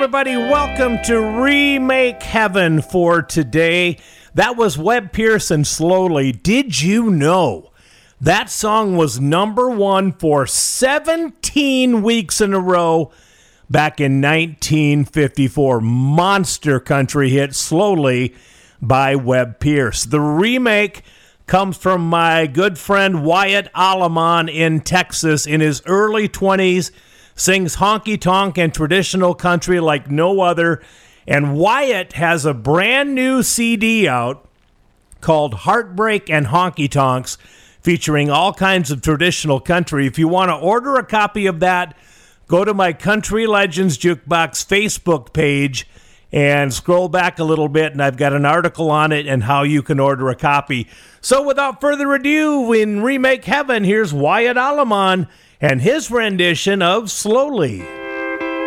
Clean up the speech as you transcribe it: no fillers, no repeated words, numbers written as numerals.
everybody. Welcome to Remake Heaven for today. That was Webb Pierce and Slowly. Did you know that song was number one for 17 weeks in a row back in 1954? Monster country hit, Slowly, by Webb Pierce. The remake comes from my good friend Wyatt Aleman in Texas. In his early 20s, sings honky-tonk and traditional country like no other. And Wyatt has a brand new CD out called Heartbreak and Honky Tonks, featuring all kinds of traditional country. If you want to order a copy of that, go to my Country Legends Jukebox Facebook page and scroll back a little bit, and I've got an article on it and how you can order a copy. So without further ado, in Remake Heaven, here's Wyatt Aleman and his rendition of Slowly.